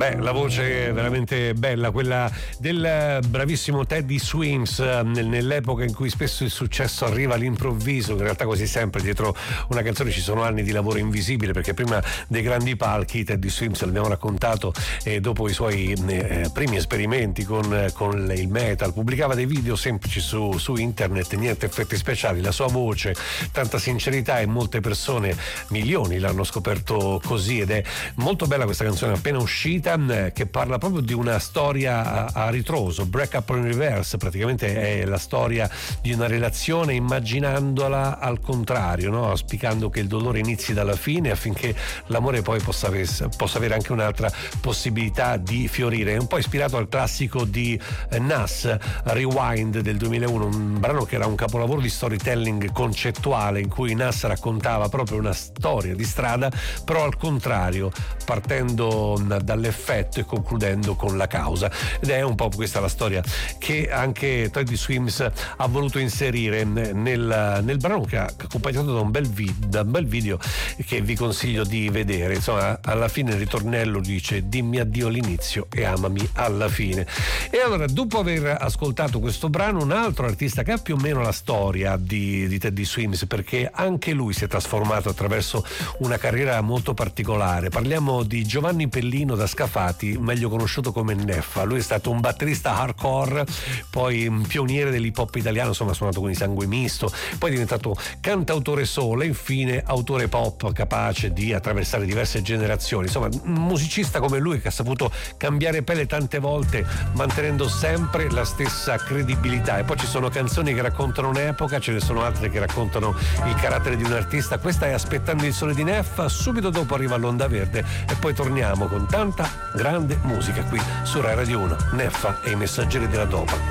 Beh, la voce è veramente bella, quella del bravissimo Teddy Swims, nell'epoca in cui spesso il successo arriva all'improvviso. In realtà quasi sempre dietro una canzone ci sono anni di lavoro invisibile, perché prima dei grandi palchi Teddy Swims, l'abbiamo raccontato, dopo i suoi primi esperimenti con il metal, pubblicava dei video semplici su internet, niente effetti speciali, la sua voce, tanta sincerità, e molte persone, milioni, l'hanno scoperto così. Ed è molto bella questa canzone appena uscita, che parla proprio di una storia a ritroso, Break Up in Reverse. Praticamente è la storia di una relazione immaginandola al contrario, no? Auspicando che il dolore inizi dalla fine affinché l'amore poi possa avere anche un'altra possibilità di fiorire. È un po' ispirato al classico di Nas, Rewind del 2001, un brano che era un capolavoro di storytelling concettuale in cui Nas raccontava proprio una storia di strada, però al contrario, partendo dall'effetto e concludendo con la causa. Ed è un po' questa la storia che anche Teddy Swims ha voluto inserire nel brano, che ha accompagnato da un bel video che vi consiglio di vedere. Insomma, alla fine il ritornello dice: dimmi addio all'inizio e amami alla fine. E allora, dopo aver ascoltato questo brano, un altro artista che ha più o meno la storia di Teddy Swims, perché anche lui si è trasformato attraverso una carriera molto particolare. Parliamo di Giovanni Pellino da Scafati, meglio conosciuto come Neffa. Lui è stato un batterista hardcore, poi un pioniere dell'hip hop italiano, insomma ha suonato con i Sangue Misto, poi è diventato cantautore solo e infine autore pop capace di attraversare diverse generazioni. Insomma, un musicista come lui che ha saputo cambiare pelle tante volte mantenendo sempre la stessa credibilità. E poi ci sono canzoni che raccontano un'epoca, ce ne sono altre che raccontano il carattere di un artista. Questa è Aspettando il sole di Neffa, subito dopo arriva l'Onda Verde e poi torniamo con tanta grande musica qui su Rai Radio 1. Neffa e i Messaggeri della Dopa.